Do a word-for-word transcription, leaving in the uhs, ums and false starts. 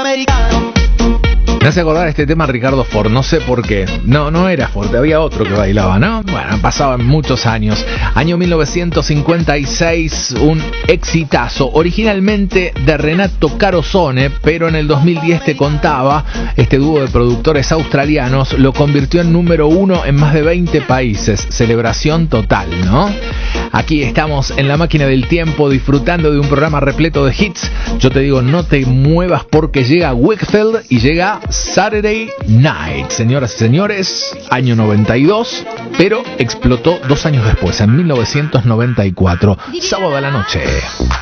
americano. Me hace acordar este tema Ricardo Ford, no sé por qué. No, no era Ford, había otro que bailaba, ¿no? Bueno, pasaban muchos años. Año mil novecientos cincuenta y seis, un exitazo. Originalmente de Renato Carosone, pero en el dos mil diez te contaba, este dúo de productores australianos lo convirtió en número uno en más de veinte países. Celebración total, ¿no? Aquí estamos en la máquina del tiempo disfrutando de un programa repleto de hits. Yo te digo, no te muevas porque llega Wakefield y llega Saturday Night. Señoras y señores, año noventa y dos, pero explotó dos años después, en mil novecientos noventa y cuatro, sábado a la noche.